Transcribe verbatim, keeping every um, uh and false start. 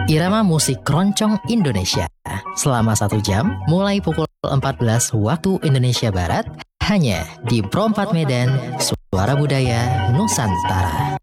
Irama musik keroncong Indonesia selama satu jam mulai pukul empat belas waktu Indonesia Barat hanya di Pro empat Medan, Suara Budaya Nusantara.